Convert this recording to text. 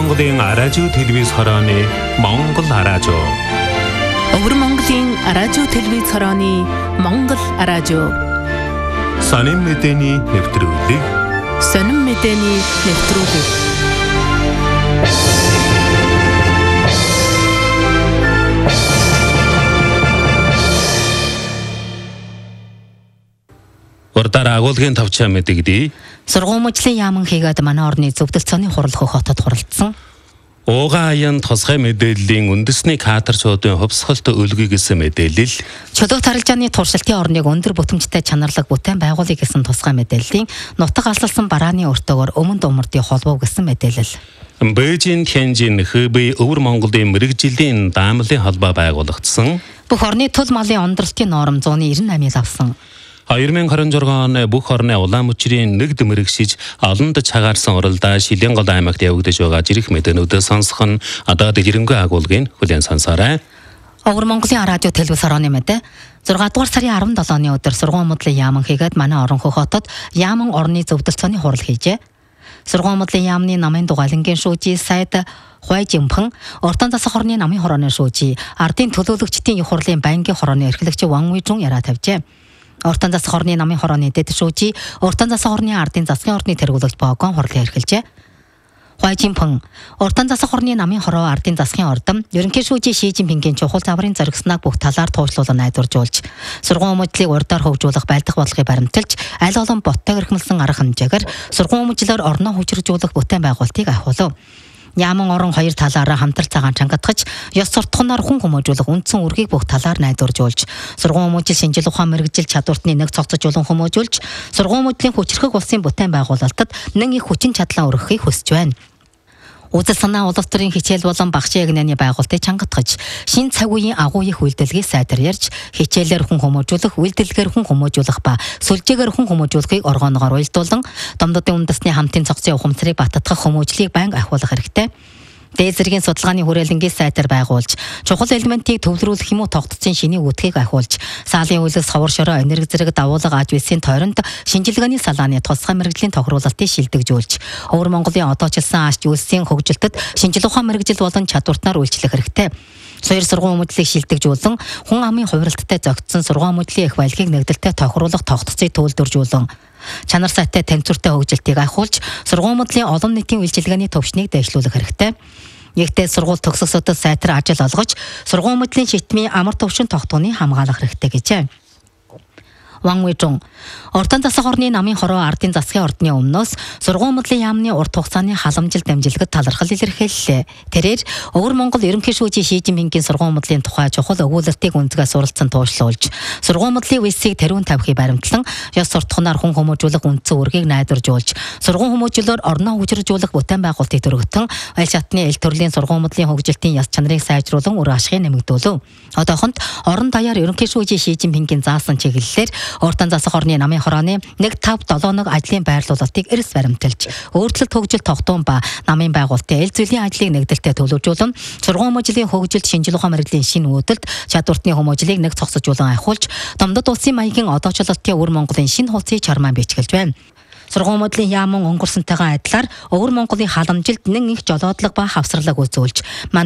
Монголын радио телевиз хорооны Монгол радио. Өвөр Монголын радио телевиз хорооны Монгол радио. Сонин мэдээний нэвтрүүлэг. Урдаар агуулгын тавчаа мэдэгдээ. Сургуулийн яаман хийгээд манай орны зөвдөл цааны хурал хотод хуралдсан. Уугаа аян тусгай мэдээллийн үндэсний кадрчуудын хувьсгалт өлгий гэсэн мэдээлэл. Чулуу тарилжааны туршилтын орныг өндөр бүтэмжтэй чанарлаг бүтээн байгуулъя гэсэн тусгай мэдээллийн нутаг алсалсан барааны өртөөгөр өмнө думардын холбоо гэсэн мэдээлэл. Бээжин, Тянжин, Хэбэй, Өвөр Монголын мэрэгжлийн даамлын холбоо байгуулагдсан. Бүх орны тул малын ондролтын норм 198-ыг авсан. 2026 оны бүх орны улаан мөчрийн нэгд мэрэгшиж олонд чагаарсан уралдаа Шилэнгол аймагт явагдаж байгаа жирэх мэдээнүүдээ сонсох нь одоо дэжирэнгүй агуулгын хүлээн сонсоорой. Өвөр Монголын радио телевиз хорооны мэдээ 6 дугаар сарын 17-ны өдөр сургууль мөдлийн яаман хийгээд манай орон хотод яаман орны зөвдөл цааны хурал хийжээ. Сургууль мөдлийн яамны намын дугаалангийн шүүжий сайд Хуайжимпэн, Ортон засаг хорны намын хорооны шүүжий, ардын төлөөлөгчдийн их хурлын байнгын хорооны эрхлэгч Ван Уйжун яраа тавьжээ. Ортон засаг хорны намын хорооны дэд шүүжий, Ортон засаг хорны ардын засгийн ордны тэргүүлэгч Богон хурлын эрхэлжээ. Хуайжимпэн, Ортон засаг хорны намын хороо ардын засгийн ордон, ерөнхий шүүжий Ши Жинпингийн чухал загварын зоригсныг бүх талаар туушлуулан найдваржуулж, сургууль өмчлөлийг урдаар хөгжүүлэх байлдах бодлогыг баримталж, аль олон боттой эрхэмлсэн арга хэмжээгээр сургууль өмчлөлөөр орноо хөгжүүлэх бүтээн байгуулалтыг ахиулав. Яаман орон хоёр талаараа хамтар цагаан чангатгаж, ёс суртахуунаар хүн хүмүүжүүлэх үндсэн үргийг бүх талаар найдваржуулж, сургууль өмчлөл шинжил ухаан мэрэгжил чадвартны нэг цогцож улан хүмүүжүүлж, сургууль өмчлөлийн хүчрхэг улсын бүтээн байгуулалтад нэг их хүчин чадлаа өргөхийг хүсэж байна. Үзэл санаа улс төрийн хичээл болон багшийн ягнаны байгуулалтыг чангатгаж, шин цаг үеийн агуу их үйлдэлгийг сайдарч, хичээлээр хүн хүмүүжүүлэх, үйлдэлгээр хүн хүмүүжүүлэх ба сүлжээгээр хүн хүмүүжүүлэхийг оргооноор уялдуулан, домдодын үндэсний хамтын цогцын ухамсарыг баттгах хүмүүжлийг байнга ахиулах хэрэгтэй. Дээд зэргийн судалгааны хүрээлэнгийн сайтар байгуулж, чухал элементийг төвлөрүүлэх юм уу тогтцсон шиний үүтгийг ахиулж, саалын үйлс ховор шороо энерги зэрэг давуулга аж үйлсийн тойронд шинжилгээний салааны тусгай мэрэгжлийн тохируулалтыг шилдэгжүүлж, Өвөр Монголын одоочилсан аж үйлсийн хөгжилтөд шинжил ухаан мэрэгжил болон чадвартаар үйлчлэх хэрэгтэй. Соёр сургууль өмчлөлийг шилдэгжүүлэн, хүн амын хувиралттай зохицсон сургууль өмчлийн их баялагийг нэгдэлтэй тохируулах тогтцыг төлөвлөржүүлэн, чанар сайтай тэнцвэртэй хөгжилтийг ахиулж, сургууль өмчлийн олон нийтийн үйлчилгээний төвшнийг дэвшлүүлэх хэрэгтэй. Нэгдээ сургууль төгсгсөдөд сайтар ажил олгож, сургууль өмчлийн шитмийн амар төвшин тогтооныг хамгаалах хэрэгтэй гэжээ. Ван Уйжун, Ортон засаг хорны намын хороо ардын засгийн ордны өмнөөс сургууль өмчлийн яамны урт хугацааны халамжил дамжилгад талархал илэрхийллээ. Тэрээр Өвөр Монгол ерөнхий шүүжий Ши Жинпингийн сургууль өмчлийн тухай чухал өгүүлэлтийг үндэсгээс суралцсан туушлуулж, сургууль өмчлийн үйлсийг тэрүүн тавихыг баримтлан, ёс суртахуунаар хүн хүмүүжүүлэх үндсэн үргийг найдваржуулж, сургууль хүмүүжлөөр орноо хөгжүүлэх бүтээн байгуулалтыг дөрвөлтөн, аль шатны эл төрлийн сургууль өмчлийн хөгжилтийн ёс чанарыг сайжруулан үр ашигыг нэмэгдүүлв. Одоохонд орон даяар ерөнхий шүүжий Ши Жинпингийн заасан чиглэлээр Ортон засаг хорны намын хорооны 1-5-7 ажлын байрлуулалтыг эрс баримталж, өөрчлөлт хөгжил тогтоон ба намын байгуулалтын эл зүйлийн ажлыг нэгдэлтэй төлөвлөжүүлэн, сургууль өмчлийн хөгжилт шинжил ухаан мэрэгжлийн шинэ үүдэлд чадвартны хүмүүжлийг нэг цогцолжуулан ахиулж, домдод улсын маягийн одоочлолтын Өвөр Монголын шинэ хуудсыг чармаан бичгэлж байна. Сургууль өмчлийн яаман өнгөрсөнтэйгээ адилаар Өвөр Монголын халамжилд нэг их жолоодлого ба хавсралаг үзүүлж,